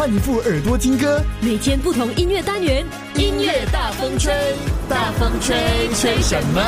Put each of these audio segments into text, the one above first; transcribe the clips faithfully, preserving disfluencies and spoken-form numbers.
换一副耳朵听歌， 每天不同音乐单元， 音乐大风吹，大风吹，吹什么？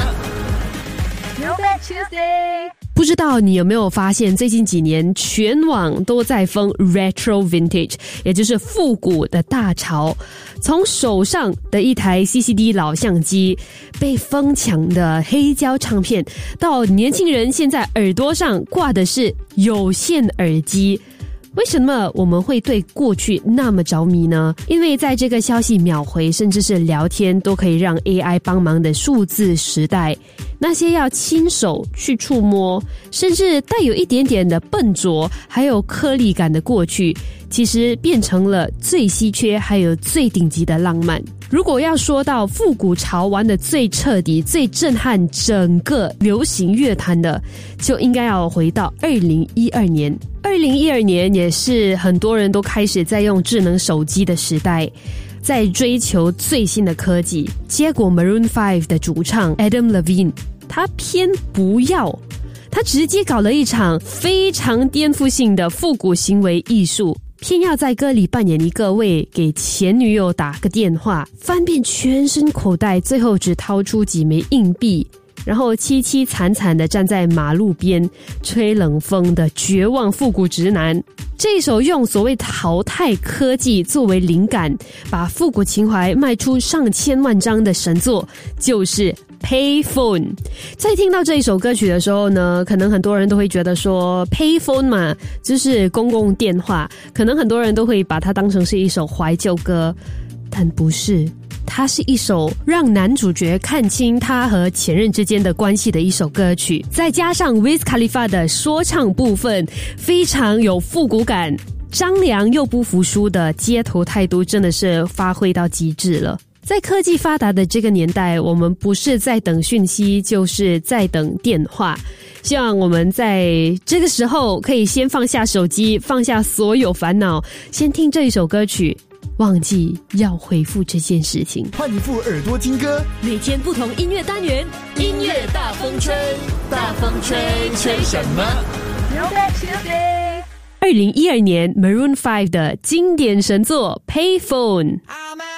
Throwback Tuesday。 不知道你有没有发现，最近几年全网都在疯 Retro Vintage， 也就是复古的大潮。从手上的一台 C C D 老相机，被疯抢的黑胶唱片，到年轻人现在耳朵上挂的是有线耳机。为什么我们会对过去那么着迷呢？因为在这个消息秒回甚至是聊天都可以让 A I 帮忙的数字时代，那些要亲手去触摸，甚至带有一点点的笨拙还有颗粒感的过去，其实变成了最稀缺还有最顶级的浪漫。如果要说到复古潮玩的最彻底最震撼整个流行乐坛的，就应该要回到二零一二年。二零一二年也是很多人都开始在用智能手机的时代，在追求最新的科技。结果 Maroon 五 的主唱 Adam Levine 他偏不要，他直接搞了一场非常颠覆性的复古行为艺术，偏要在歌里扮演一个为给前女友打个电话，翻遍全身口袋，最后只掏出几枚硬币，然后凄凄惨惨地站在马路边吹冷风的绝望复古直男。这一首用所谓淘汰科技作为灵感，把复古情怀卖出上千万张的神作，就是Payphone。 在听到这一首歌曲的时候呢，可能很多人都会觉得说 Payphone 嘛，就是公共电话，可能很多人都会把它当成是一首怀旧歌，但不是，它是一首让男主角看清他和前任之间的关系的一首歌曲，再加上 Wiz Khalifa 的说唱部分，非常有复古感，张良又不服输的街头态度真的是发挥到极致了。在科技发达的这个年代，我们不是在等讯息，就是在等电话。希望我们在这个时候可以先放下手机，放下所有烦恼，先听这一首歌曲，忘记要回复这件事情。 换一副耳朵听歌， 每天不同音乐单元， 音乐大风吹，大风吹，吹什么？ Throwback Tuesday。 二零一二年 Maroon 五的经典神作 Payphone。